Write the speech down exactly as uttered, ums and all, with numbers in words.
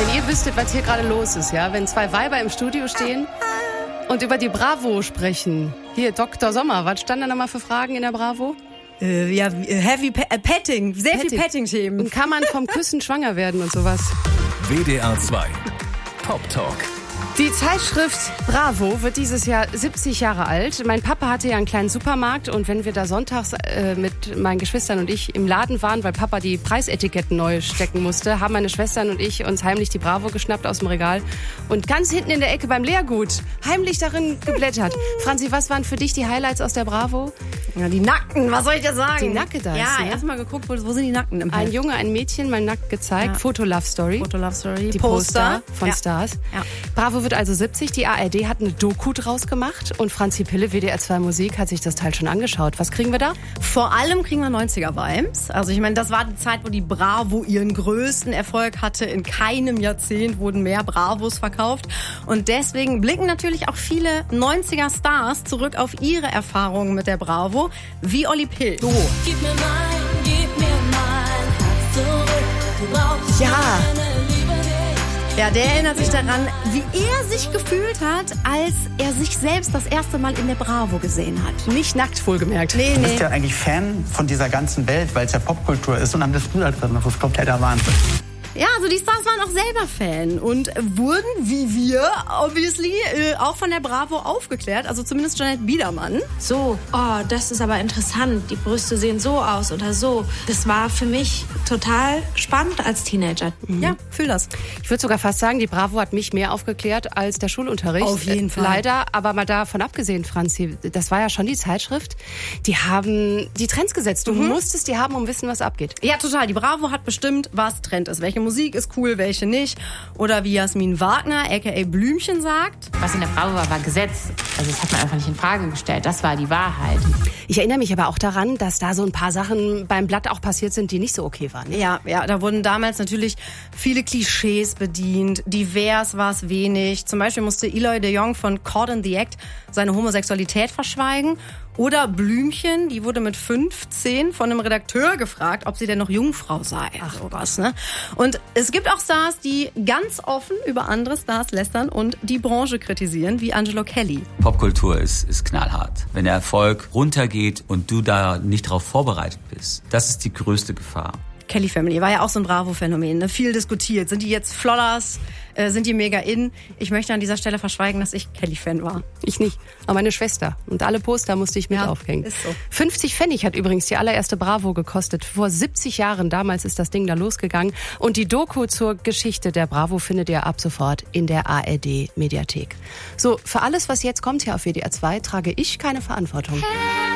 Wenn ihr wüsstet, was hier gerade los ist, ja, wenn zwei Weiber im Studio stehen und über die Bravo sprechen. Hier, Doktor Sommer, was stand da nochmal für Fragen in der Bravo? Äh, ja, Heavy pa- äh, Petting, sehr Petting. viel Petting-Themen. Und kann man vom Küssen schwanger werden und sowas? W D R zwei Pop Talk. Die Zeitschrift Bravo wird dieses Jahr siebzig Jahre alt. Mein Papa hatte ja einen kleinen Supermarkt und wenn wir da sonntags äh, mit meinen Geschwistern und ich im Laden waren, weil Papa die Preisetiketten neu stecken musste, haben meine Schwestern und ich uns heimlich die Bravo geschnappt aus dem Regal und ganz hinten in der Ecke beim Leergut heimlich darin geblättert. Franzi, was waren für dich die Highlights aus der Bravo? Ja, die Nackten, was soll ich dir sagen? Die Nacke da. Ja, ne? erstmal geguckt, wo, wo sind die Nackten im Heft? Ein Junge, ein Mädchen, mal nackt gezeigt. Ja. Foto-Love-Story. Foto-Love-Story. Die Poster, von ja. Stars. Ja. Bravo wird also siebzig. Die A R D hat eine Doku draus gemacht. Und Franzi Pille, W D R zwei Musik, hat sich das Teil schon angeschaut. Was kriegen wir da? Vor allem kriegen wir neunziger-Vibes. Also ich meine, das war die Zeit, wo die Bravo ihren größten Erfolg hatte. In keinem Jahrzehnt wurden mehr Bravos verkauft. Und deswegen blicken natürlich auch viele neunziger-Stars zurück auf ihre Erfahrungen mit der Bravo. Wie Olli Pill. Oh. Gib mir mein, gib mir mein Herz zurück. Du brauchst Ja. meine Liebe nicht. Ja, der erinnert sich daran, wie er sich gefühlt hat, als er sich selbst das erste Mal in der Bravo gesehen hat. Nicht nackt, wohlgemerkt. Nee, Du bist nee. ja eigentlich Fan von dieser ganzen Welt, weil es ja Popkultur ist und dann bist du da drin. Das ist kompletter Wahnsinn. Ja, also die Stars waren auch selber Fan und wurden, wie wir, obviously, äh, auch von der Bravo aufgeklärt. Also zumindest Jeanette Biedermann. So, oh, das ist aber interessant. Die Brüste sehen so aus oder so. Das war für mich total spannend als Teenager. Ja, fühl das. Ich würde sogar fast sagen, die Bravo hat mich mehr aufgeklärt als der Schulunterricht. Auf jeden Äh, Fall. Leider, aber mal davon abgesehen, Franzi, das war ja schon die Zeitschrift. Die haben die Trends gesetzt. Du musstest die haben, um wissen, was abgeht. Ja, total. Die Bravo hat bestimmt, was Trend ist. Welche Musik ist cool, welche nicht. Oder wie Jasmin Wagner, aka Blümchen, sagt. Was in der Bravo war, war Gesetz. Also das hat man einfach nicht in Frage gestellt. Das war die Wahrheit. Ich erinnere mich aber auch daran, dass da so ein paar Sachen beim Blatt auch passiert sind, die nicht so okay waren. Ja, ja, da wurden damals natürlich viele Klischees bedient. Divers war es wenig. Zum Beispiel musste Eloy de Jong von Caught in the Act seine Homosexualität verschweigen. Oder Blümchen, die wurde mit fünfzehn von einem Redakteur gefragt, ob sie denn noch Jungfrau sei. Ach, sowas, ne? Und es gibt auch Stars, die ganz offen über andere Stars lästern und die Branche kritisieren, wie Angelo Kelly. Popkultur ist, ist knallhart. Wenn der Erfolg runtergeht und du da nicht darauf vorbereitet bist, das ist die größte Gefahr. Kelly Family war ja auch so ein Bravo-Phänomen, ne? Viel diskutiert. Sind die jetzt Flodders? Äh, sind die mega in? Ich möchte an dieser Stelle verschweigen, dass ich Kelly-Fan war. Ich nicht, aber meine Schwester. Und alle Poster musste ich mit Ja, aufhängen. ist so. fünfzig Pfennig hat übrigens die allererste Bravo gekostet. Vor siebzig Jahren, damals ist das Ding da losgegangen. Und die Doku zur Geschichte der Bravo findet ihr ab sofort in der A R D-Mediathek. So, für alles, was jetzt kommt hier auf W D R zwei, trage ich keine Verantwortung.